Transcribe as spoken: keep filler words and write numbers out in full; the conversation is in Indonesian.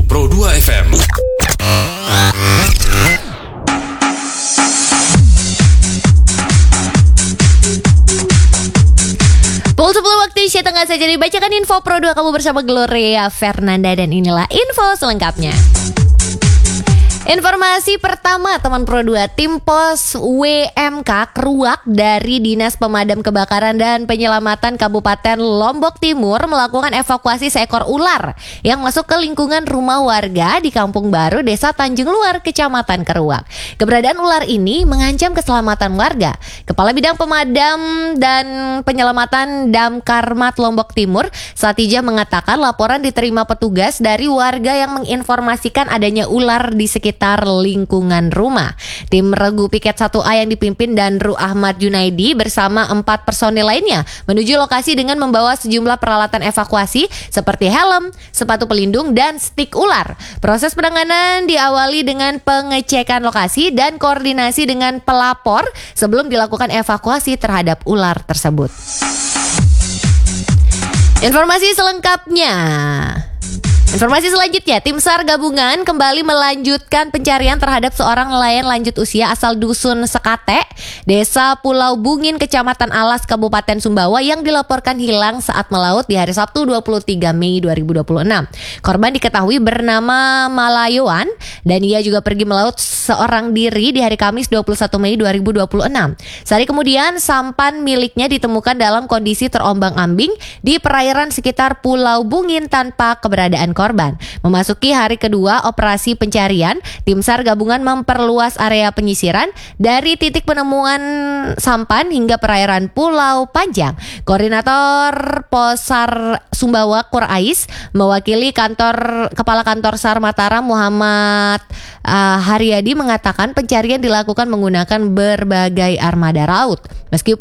Pro dua F M. Pukul sepuluh waktu Indonesia Tengah saja dibacakan info Pro dua kamu bersama Gloria Fernanda dan inilah info selengkapnya. Informasi pertama teman Pro dua, tim pos W M K Keruak dari Dinas Pemadam Kebakaran dan Penyelamatan Kabupaten Lombok Timur melakukan evakuasi seekor ular yang masuk ke lingkungan rumah warga di Kampung Baru, Desa Tanjung Luar, Kecamatan Keruak. Keberadaan ular ini mengancam keselamatan warga. Kepala Bidang Pemadam dan Penyelamatan Damkarmat Lombok Timur, Satija, mengatakan laporan diterima petugas dari warga yang menginformasikan adanya ular di sekitar lingkungan rumah. Tim Regu Piket satu A yang dipimpin Danru Ahmad Junaidi bersama empat personil lainnya menuju lokasi dengan membawa sejumlah peralatan evakuasi seperti helm, sepatu pelindung, dan stik ular. Proses penanganan diawali dengan pengecekan lokasi dan koordinasi dengan pelapor sebelum dilakukan evakuasi terhadap ular tersebut. Informasi selengkapnya. Informasi selanjutnya, tim SAR gabungan kembali melanjutkan pencarian terhadap seorang nelayan lanjut usia asal Dusun Sekate, Desa Pulau Bungin, Kecamatan Alas, Kabupaten Sumbawa yang dilaporkan hilang saat melaut di hari Sabtu dua puluh tiga Mei dua ribu dua puluh enam. Korban diketahui bernama Malayoan dan ia juga pergi melaut seorang diri di hari Kamis dua puluh satu Mei dua ribu dua puluh enam. Sehari kemudian sampan miliknya ditemukan dalam kondisi terombang-ambing di perairan sekitar Pulau Bungin tanpa keberadaan korban. Memasuki hari kedua operasi pencarian, tim SAR gabungan memperluas area penyisiran dari titik penemuan sampan hingga perairan Pulau Panjang. Koordinator Posar Sumbawa Kurais mewakili kantor Kepala Kantor SAR Mataram Muhammad uh, Haryadi mengatakan pencarian dilakukan menggunakan berbagai armada laut. Meski